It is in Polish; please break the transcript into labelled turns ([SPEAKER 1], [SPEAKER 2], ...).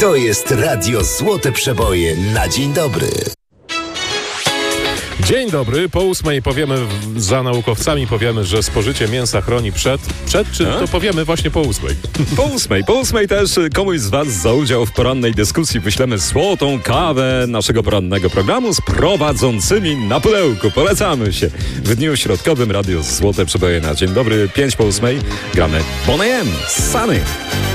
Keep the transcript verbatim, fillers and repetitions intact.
[SPEAKER 1] To jest Radio Złote Przeboje na dzień dobry.
[SPEAKER 2] Dzień dobry, po ósmej powiemy za naukowcami, powiemy, że spożycie mięsa chroni przed, przed czy A? to powiemy właśnie po ósmej.
[SPEAKER 3] Po ósmej, po ósmej też komuś z was za udział w porannej dyskusji wyślemy złotą kawę naszego porannego programu z prowadzącymi na pudełku. Polecamy się. W dniu środkowym Radio Złote Przeboje na dzień dobry, pięć po ósmej gramy Boney M. Sunny.